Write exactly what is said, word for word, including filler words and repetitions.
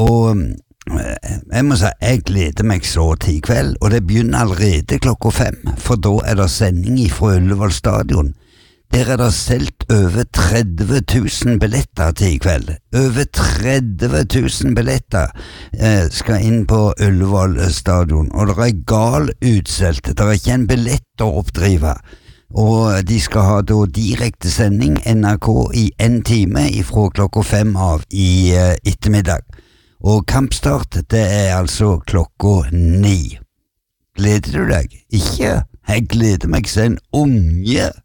og jeg må si, jeg gleder meg så til i kveld, og det begynner allerede klokka fem, for da er det sending fra Ullevål stadion. Der er det solgt over tretti tusen billetter til i kveld. Over tretti tusen billetter eh, skal inn på Ullevål stadion, og det er gal utsolgt. Det er ikke en billett å oppdrive. Og de skal ha da direkte sending N R K i en time fra klokka fem av i eh, ettermiddag. Og kampstart, det er altså klokka ni. Gleder du deg? Ikke? Jeg gleder meg som en unge.